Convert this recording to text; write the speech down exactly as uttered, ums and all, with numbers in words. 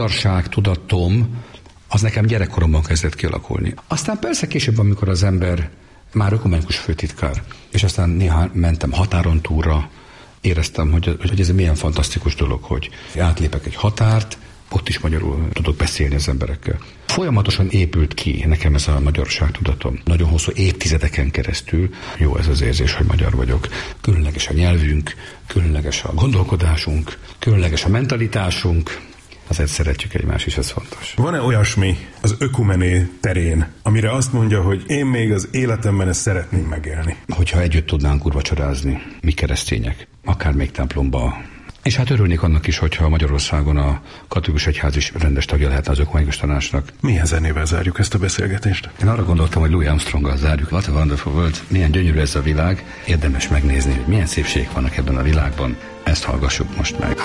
magyarság tudatom az nekem gyerekkoromban kezdett kialakulni. Aztán persze később, amikor az ember már ökumenikus főtitkár, és aztán néha mentem határon túlra, éreztem, hogy, hogy ez egy milyen fantasztikus dolog, hogy átlépek egy határt, ott is magyarul tudok beszélni az emberekkel. Folyamatosan épült ki nekem ez a magyarság tudatom. Nagyon hosszú évtizedeken keresztül jó ez az érzés, hogy magyar vagyok. Különleges a nyelvünk, különleges a gondolkodásunk, különleges a mentalitásunk. Azért szeretjük egymást is, ez fontos. Van-e olyasmi az ökumené terén, amire azt mondja, hogy én még az életemben ezt szeretném megélni? Hogyha együtt tudnánk úrvacsorázni, mi keresztények, akár még templomba. És hát örülnék annak is, hogyha Magyarországon a katolikus egyház is rendes tagja lehetne az ökumenikus tanácsnak. Milyen zenével zárjuk ezt a beszélgetést? Én arra gondoltam, hogy Louis Armstronggal zárjuk. What a wonderful world. Milyen gyönyörű ez a világ. Érdemes megnézni, hogy milyen szépségek vannak ebben a világban. Ezt hallgassuk most meg.